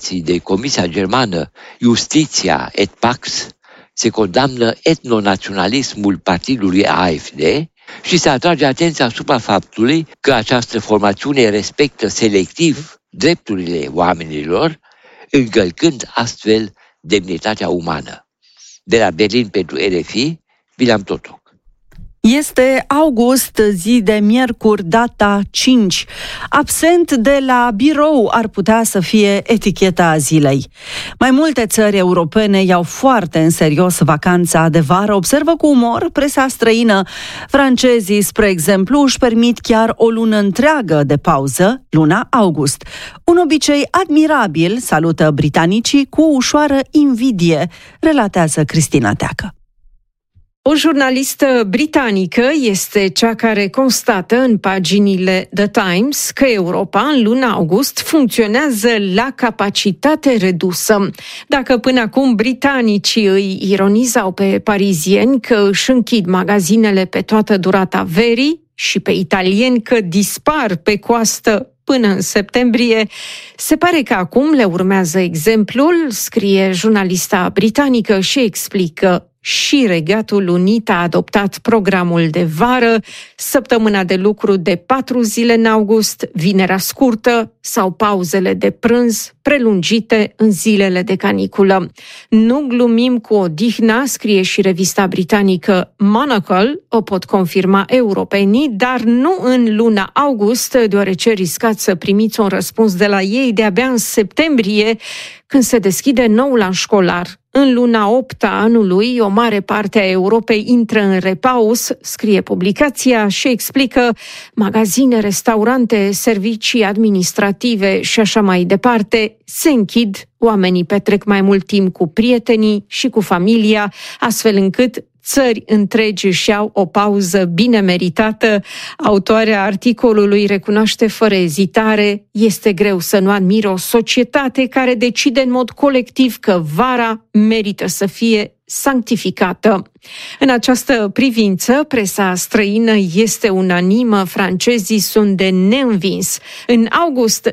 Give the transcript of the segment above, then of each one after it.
declarații de Comisia Germană Justitia et Pax se condamnă etnonaționalismul partidului AfD și se atrage atenția asupra faptului că această formațiune respectă selectiv drepturile oamenilor, încălcând astfel demnitatea umană. De la Berlin pentru RFI, William Totoc. Este august, zi de miercuri, data 5. Absent de la birou ar putea să fie eticheta zilei. Mai multe țări europene iau foarte în serios vacanța de vară, observă cu umor presa străină. Francezii, spre exemplu, își permit chiar o lună întreagă de pauză, luna august. Un obicei admirabil, salută britanicii cu ușoară invidie, relatează Cristina Teacă. O jurnalistă britanică este cea care constată în paginile The Times că Europa în luna august funcționează la capacitate redusă. Dacă până acum britanicii îi ironizau pe parizieni că își închid magazinele pe toată durata verii și pe italieni că dispar pe coastă până în septembrie, se pare că acum le urmează exemplul, scrie jurnalista britanică și explică. Și Regatul Unit a adoptat programul de vară, săptămâna de lucru de 4 zile în august, vinerea scurtă sau pauzele de prânz prelungite în zilele de caniculă. Nu glumim cu odihna, scrie și revista britanică Monocle, o pot confirma europenii, dar nu în luna august, deoarece riscați să primiți un răspuns de la ei de-abia în septembrie, când se deschide noul an școlar. În luna 8-a anului, o mare parte a Europei intră în repaus, scrie publicația și explică magazine, restaurante, servicii administrative și așa mai departe se închid, oamenii petrec mai mult timp cu prietenii și cu familia, astfel încât țări întregi își iau o pauză bine meritată. Autoarea articolului recunoaște fără ezitare: este greu să nu admire o societate care decide în mod colectiv că vara merită să fie sanctificată. În această privință, presa străină este unanimă, francezii sunt de neînvins. În august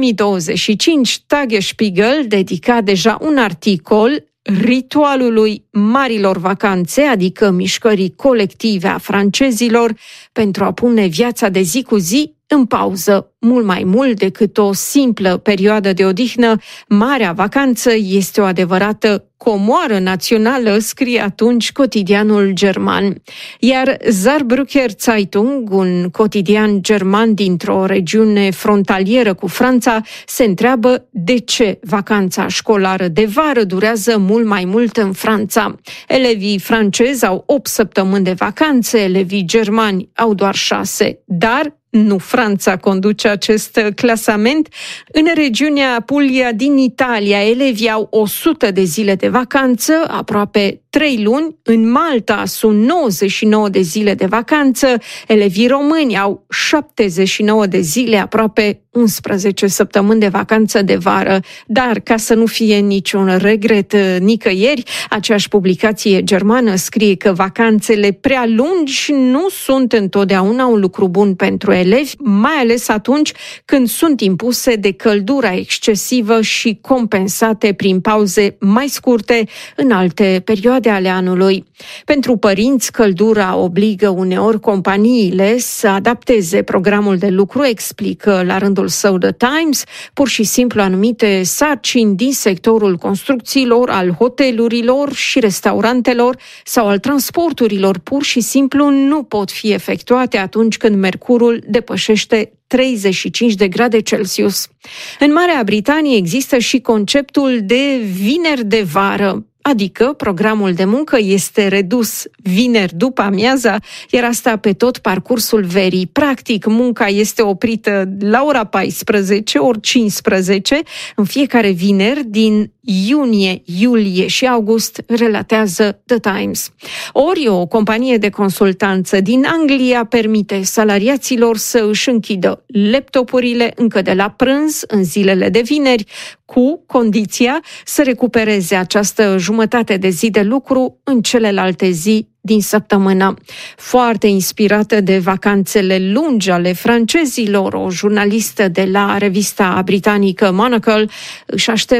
2025, Tagesspiegel dedica deja un articol ritualului marilor vacanțe, adică mișcării colective a francezilor pentru a pune viața de zi cu zi în pauză. Mult mai mult decât o simplă perioadă de odihnă, marea vacanță este o adevărată comoară națională, scrie atunci cotidianul german. Iar Saarbrücker Zeitung, un cotidian german dintr-o regiune frontalieră cu Franța, se întreabă de ce vacanța școlară de vară durează mult mai mult în Franța. Elevii francezi au 8 săptămâni de vacanțe, elevii germani au doar 6, dar nu Franța conduce acest clasament. În regiunea Puglia din Italia, elevii au 100 de zile de vacanță, aproape 3 luni. În Malta sunt 99 de zile de vacanță. Elevii români au 79 de zile, aproape 11 săptămâni de vacanță de vară. Dar, ca să nu fie niciun regret nicăieri, aceeași publicație germană scrie că vacanțele prea lungi nu sunt întotdeauna un lucru bun pentru elevi, mai ales atunci când sunt impuse de căldura excesivă și compensate prin pauze mai scurte în alte perioade ale anului. Pentru părinți, căldura obligă uneori companiile să adapteze programul de lucru, explică la rândul său The Times. Pur și simplu anumite sarcini din sectorul construcțiilor, al hotelurilor și restaurantelor sau al transporturilor pur și simplu nu pot fi efectuate atunci când mercurul depășește 35 de grade Celsius. În Marea Britanie există și conceptul de vineri de vară, adică programul de muncă este redus vineri după amiaza, iar asta pe tot parcursul verii. Practic, munca este oprită la ora 14, ori 15, în fiecare vineri din iunie, iulie și august, relatează The Times. Ori o companie de consultanță din Anglia permite salariaților să își închidă laptopurile încă de la prânz în zilele de vineri, cu condiția să recupereze această jumătate de zi de lucru în celelalte zi din săptămână. Foarte inspirată de vacanțele lungi ale francezilor, o jurnalistă de la revista britanică Monocle își aștept